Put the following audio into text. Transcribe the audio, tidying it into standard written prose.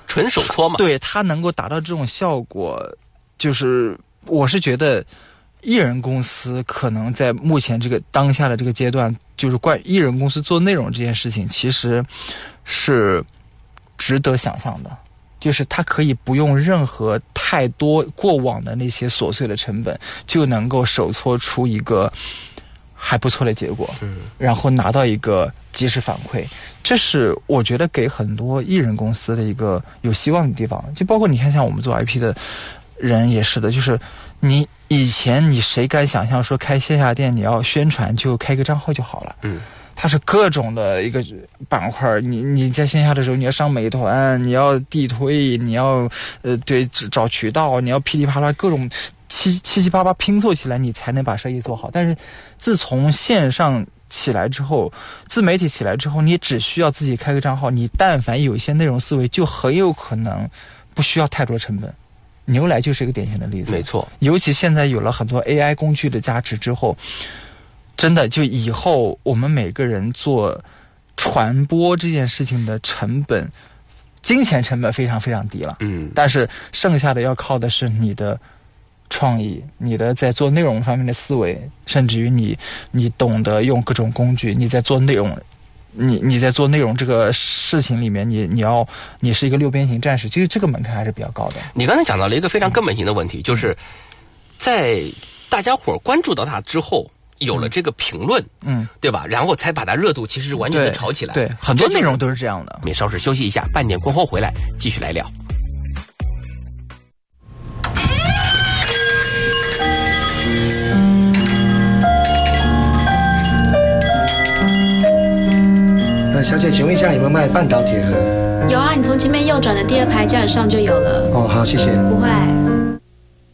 纯手搓嘛。 对，它能够达到这种效果，就是我是觉得艺人公司可能在目前这个当下的这个阶段，就是关于艺人公司做内容这件事情，其实是值得想象的。就是它可以不用任何太多过往的那些琐碎的成本，就能够手搓出一个还不错的结果，然后拿到一个及时反馈，这是我觉得给很多艺人公司的一个有希望的地方。就包括你看，像我们做 IP 的人也是的，就是你以前你谁敢想象说开线下店你要宣传就开个账号就好了，它是各种的一个板块，你在线下的时候，你要上美团，你要地推，你要对找渠道，你要噼里啪啦各种七七八八拼凑起来，你才能把生意做好。但是自从线上起来之后，自媒体起来之后，你只需要自己开个账号，你但凡有一些内容思维，就很有可能不需要太多成本。牛来就是一个典型的例子， 没错。 尤其现在有了很多 AI 工具的加持之后，真的就以后我们每个人做传播这件事情的成本，金钱成本非常非常低了，但是剩下的要靠的是你的创意，你的在做内容方面的思维，甚至于你懂得用各种工具，你在做内容，你在做内容这个事情里面，你是一个六边形战士，其实这个门槛还是比较高的。 你刚才讲到了一个非常根本性的问题，就是在大家伙关注到它之后，有了这个评论，对吧？然后才把它热度其实是完全的炒起来。 对，很多内容都是这样的。 我们稍事休息一下，半点过后回来继续来聊。 小姐，请问一下有没有卖半岛铁盒？ 有啊，你从前面右转的第2排架子上就有了。 哦，好，谢谢。 不会。